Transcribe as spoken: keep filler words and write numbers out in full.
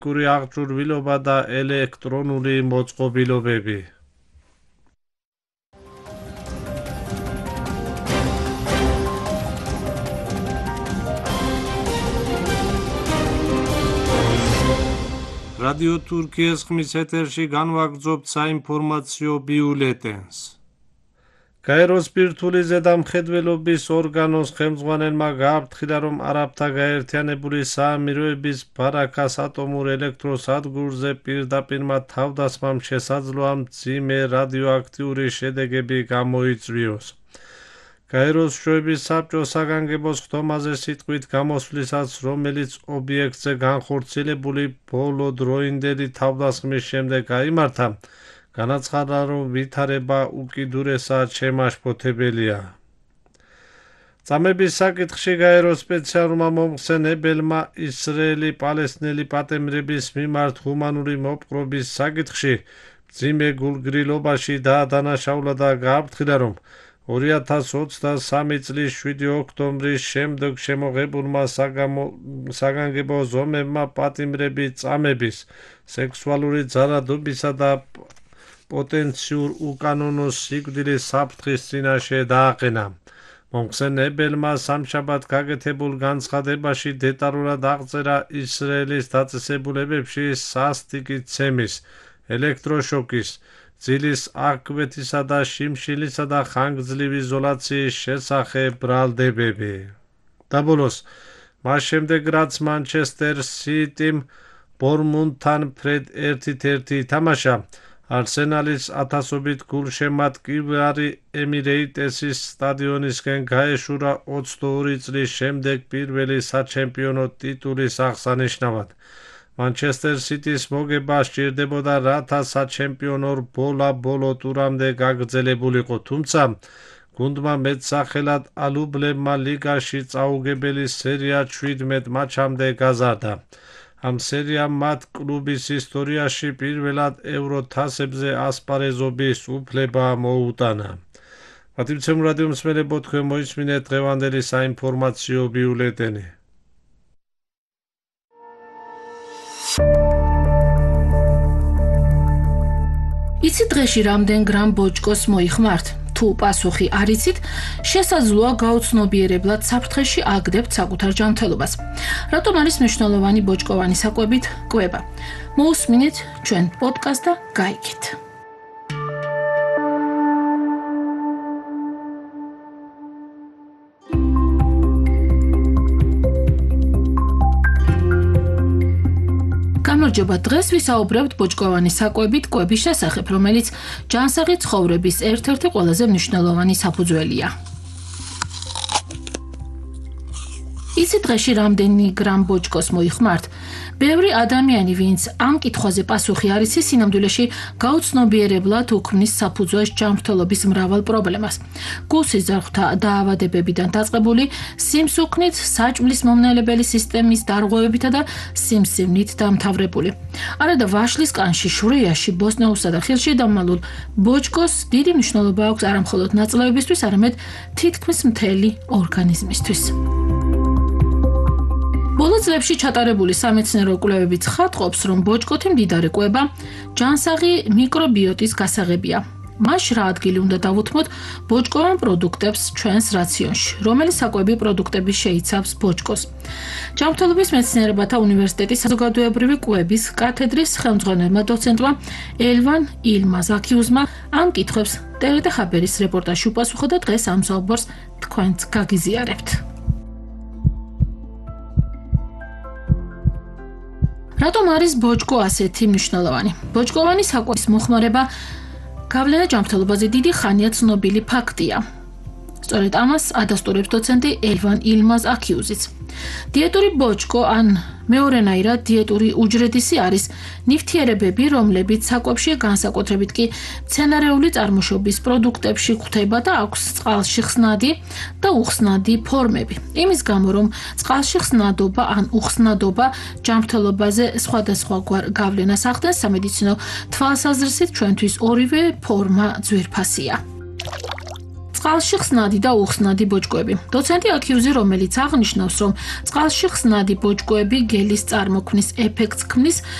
კური აღჭურვილობა და ელექტრონული მოწყობილობები. რადიო თურქიის ხმის ეთერში განვაგრძობთ საინფორმაციო ბიულეტენს. გაეროს ბირთვული ზედამხედველობის ორგანოს ხელმძღვანელმა გააფრთხილა, რომ არაბთა გაერთიანებული საამიროების ბარაქას ატომურ ელექტროსადგურზე პირდაპირმა თავდასხმამ შესაძლოა მძიმე რადიოაქტიური შედეგები გამოიწვიოს. გაეროს შოების საბჭოს საგანგებო ხდომაზე სიტყვით გამოსვლისას, რომელიც ობიექტზე განხორციელებული ბოლო დროინდელი თავდასხმის შემდეგ გაიმართა, განაცხადა, რომ ვითარება უკიდურესად შემაშფოთებელია. წამების საკითხში გაეროს სპეციალურმა მომხსენებელმა ისრაელი-პალესტინელი პატიმრების მიმართ ჰუმანური მოპყრობის საკითხში მძიმე გულგრილობაში დაადანაშაულა და გააფრთხილა, რომ ორი ათას ოცდასამი წლის შვიდი ოქტომბრის შემდეგ შემოღებულმა საგანგებო ზომებმა პატიმრები წამების, სექსუალური ძალადობისა და პოტენციურ უკანონო სიკვდილის საფრთხის წინაშე დააყენა. მომხსენებელმა სამშაბათ გაკეთებულ განცხადებაში დეტალურად აღწერა ისრაელის დაწესებულებებში სასტიკი ცემის, ელექტროშოკის, ძილის აღკვეთისა და შიმშილისა და ხანგრძლივი იზოლაციის შესახებ ბრალდებები. და ბოლოს, მას შემდეგ რაც მანჩესტერ სიტიმ ბორმუნდთან ფრედ ერთით ერთი ითამაშა, არსენალის ათასობით გულშემატკივარი ემირეიტესის სტადიონისკენ გაეშურა ოცდაორი წლის შემდეგ პირველი საჩემპიონო ტიტულის აღსანიშნავად. მანჩესტერ სიტის მოგება სჭირდებოდა, რათა საჩემპიონო რბოლა ბოლო ტურამდე გაგრძელებულიყო, თუმცა გუნდმა მეტსახელად ალუბლებმა ლიგაში წაუგებელი სერია შვიდმეტ მატჩამდე გაზარდა. ამ სერიამ მათ კლუბის ისტორიაში პირველად ევროთასებზე ასპარეზობის უფლება მოუტანა. პატივცემულ რადიო მსმენელებო, თქვენ მოისმინეთ დღევანდელი საინფორმაციო ბიულეტენი. იცით დღეში რამდენ გრამ ბოჭკოს მოიხმართ? თუ პასუხი არ იცით, შესაძლოა გაუცნობიერებლად საფრთხეში აგდებთ საკუთარ ჯანმრთელობას. რატომ არის მნიშვნელოვანი ბოჭკოვანი საკვებით კვება? მოусმინეთ ჩვენ პოდკასტს და გაიგეთ. გამარჯობა, დღეს ვისაუბრებთ ბოჭკოვანი საკვებით კვების შესახებ, რომელიც ჯანსაღი ცხოვრების ერთ-ერთი ყველაზე მნიშვნელოვანი საფუძველია. იცით დღეში რამდენი გრამ ბოჭკოს მოიხმართ? ბევრი ადამიანი, ვინც ამ კითხვაზე პასუხი არ იცის, სინამდვილეში გაუცნობიერებლად უქმნის საფუძვეს ჯანმრთელობის მრავალ პრობლემას. გულსიზრხვთა დაავადებებიდან დაწყებული, სიმსუქნით, საჭმლის მომნელებელი სისტემის დარღვევებითა და სიმსივნით დამთავრებული. არა და ვაშლის კანში, შვრიაში, ბოსტნეულსა და ხილში დამალულ ბოჭკოს დიდი მნიშვნელობა აქვს არა მხოლოდ ნაწლავებისთვის, არამედ თითქმის მთელი ორგანიზმისთვის. ბოლო წლებში ჩატარებული სამეცნიერო კვლევები ცხადყოფს, რომ ბოჭკოთი მდიდარი კვება ჯანსაღი მიკრობიოტის გასაღებია. მას რა ადგილი უნდა დავუთმოთ ბოჭკოვან პროდუქტებს ჩვენს რაციონში, რომელი საკვები პროდუქტები შეიცავს ბოჭკოს. ჯანმრთელობის მეცნიერებათა უნივერსიტეტის საზოგადოებრივი კვების კათედრის ხელმძღვანელმა დოცენტმა ელვან ილმაზ აქიუზმა ამ კითხვებს ტელე და ხაბერის რეპორტაჟში უპასუხა და დღეს ამ საუბარს თქვენც გაგიზიარებთ. რატომ არის ბოჭკო ასეთი მნიშვნელოვანი? ბოჭკოვანი საკვების მოხმარება გავლენა ჯანმრთელობაზე დიდი ხანია ცნობილი ფაქტია. სწორედ ამას ადასტურებს დოცენტი ელვან ილმაზ აქიუზიც. დიეტური ბოჭკო ან მეორენაირად დიეტური უჯრედისი არის ნივთიერებები, რომლებიც საკვებშია, განსაკუთრებით კი მცენარეული წარმოშობის პროდუქტებში გვხვდება და აქვს წყალში ხსნადი და უხსნადი ფორმები. იმის გამო, რომ წყალში ხსნადობა ან უხსნადობა ჯანმრთელობაზე სხვადასხვაგვარ გავლენას ახდენს, სამედიცინო თვალსაზრისით ჩვენთვის ორივე ფორმა ძვირფასია. წყალში ხსნადი და უხსნადი ბოჭკოები. დოცენტი აქიუზი, რომელიც აღნიშნავს, რომ წყალში ხსნადი ბოჭკოები გელის წარმოქმნის ეფექტს ქმნის